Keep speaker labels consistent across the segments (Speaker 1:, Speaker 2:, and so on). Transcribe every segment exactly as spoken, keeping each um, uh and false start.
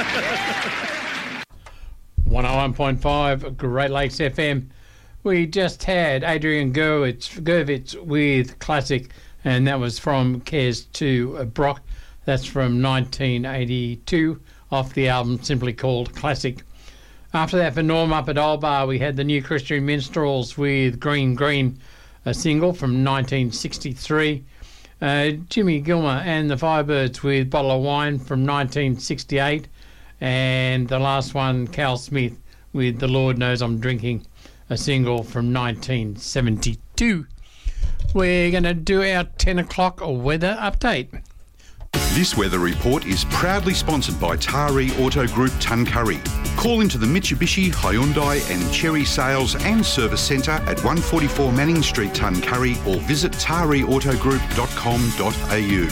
Speaker 1: one oh one point five Great Lakes F M. We just had Adrian Gurwitz, Gurwitz with Classic, and that was from Kes to Brock. That's from nineteen eighty-two off the album simply called Classic. After that, for Norm up at Olbar, we had the New Christian Minstrels with Green Green, a single from nineteen sixty-three. Uh, Jimmy Gilmer and the Firebirds with Bottle of Wine from nineteen sixty-eight. And the last one, Cal Smith with The Lord Knows I'm Drinking, a single from nineteen seventy-two. We're going to do our ten o'clock weather update.
Speaker 2: This weather report is proudly sponsored by Taree Auto Group Tuncurry. Call into the Mitsubishi, Hyundai and Chery Sales and Service Centre at one forty-four Manning Street, Tuncurry, or visit taree auto group dot com dot a u.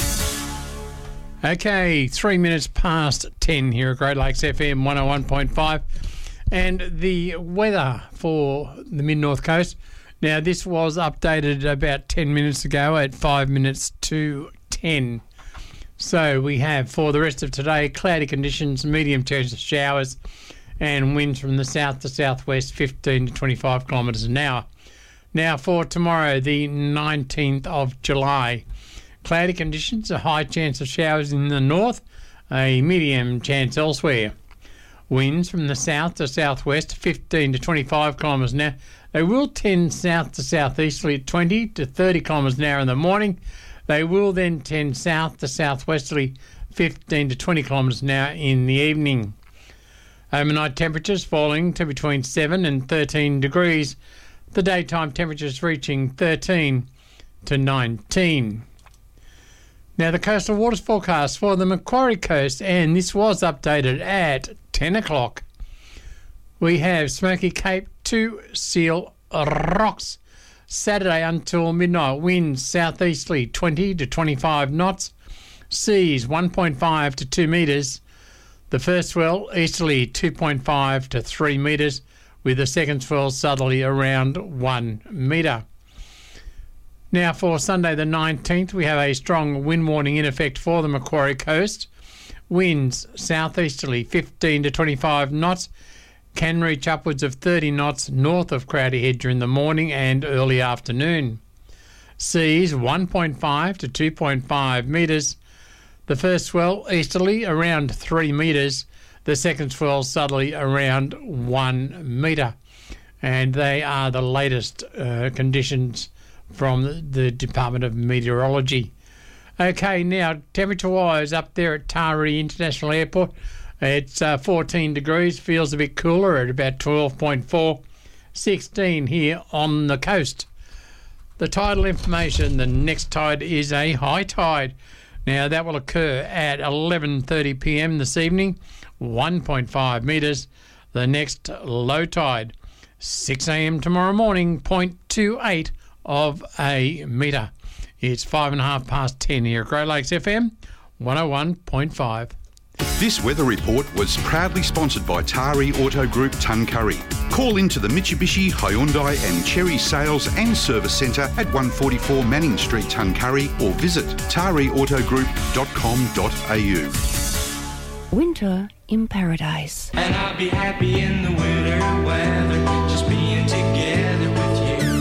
Speaker 1: Okay, three minutes past ten here at Great Lakes F M one oh one point five. And the weather for the Mid-North Coast. Now, this was updated about ten minutes ago at five minutes to ten. So we have for the rest of today cloudy conditions, medium chance of showers, and winds from the south to southwest fifteen to twenty-five kilometres an hour. Now for tomorrow, the nineteenth of July, cloudy conditions, a high chance of showers in the north, a medium chance elsewhere. Winds from the south to southwest fifteen to twenty-five kilometres an hour. They will tend south to southeasterly at twenty to thirty kilometres an hour in the morning. They will then tend south to southwesterly fifteen to twenty kilometres an hour in the evening. Overnight temperatures falling to between seven and thirteen degrees. The daytime temperatures reaching thirteen to nineteen. Now the coastal waters forecast for the Macquarie Coast, and this was updated at ten o'clock. We have Smoky Cape to Seal Rocks. Saturday until midnight, winds southeasterly twenty to twenty-five knots, seas one point five to two metres. The first swell easterly two point five to three metres, with the second swell southerly around one metre. Now for Sunday the nineteenth, we have a strong wind warning in effect for the Macquarie Coast. Winds southeasterly fifteen to twenty-five knots, can reach upwards of thirty knots north of Crowdy Head during the morning and early afternoon. Seas one point five to two point five metres. The first swell easterly around three metres. The second swell southerly around one metre. And they are the latest uh, conditions from the Department of Meteorology. Okay, now temperature-wise up there at Taree International Airport, it's uh, fourteen degrees, feels a bit cooler at about twelve point four, sixteen here on the coast. The tidal information, the next tide is a high tide. Now that will occur at eleven thirty p m this evening, one point five metres. The next low tide, six a m tomorrow morning, zero point two eight of a metre. It's five and a half past ten here at Great Lakes F M one oh one point five.
Speaker 2: This weather report was proudly sponsored by Taree Auto Group Tuncurry. Call into the Mitsubishi, Hyundai and Chery Sales and Service Centre at one forty-four Manning Street, Tuncurry, or visit taree auto group dot com dot a u.
Speaker 3: Winter in Paradise.
Speaker 4: And I'll be happy in the winter weather, just being together with you.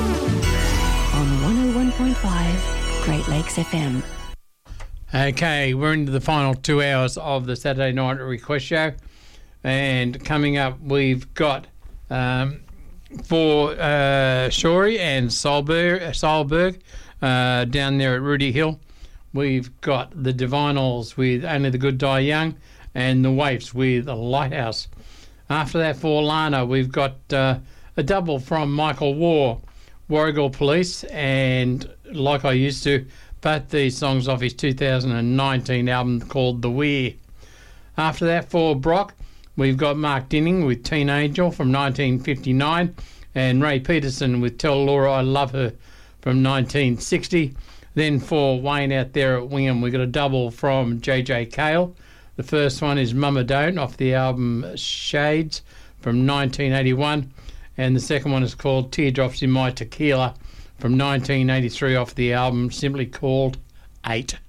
Speaker 3: On one oh one point five Great Lakes F M.
Speaker 1: Okay, we're into the final two hours of the Saturday Night Request Show. And coming up, we've got um, for uh, Shorey and Solberg, Solberg uh, down there at Rudy Hill. We've got the Divinals with Only the Good Die Young and the Waifs with Lighthouse. After that, for Lana, we've got uh, a double from Michael War, Warrigal Police, and Like I Used To, both these songs off his two thousand nineteen album called The Weir. After that, for Brock, we've got Mark Dinning with Teen Angel from nineteen fifty-nine and Ray Peterson with Tell Laura I Love Her from nineteen sixty. Then for Wayne out there at Wingham, we've got a double from J J Cale. The first one is Mama Don't off the album Shades from nineteen eighty-one, and the second one is called Teardrops in My Tequila from nineteen eighty-three off the album simply called Eight.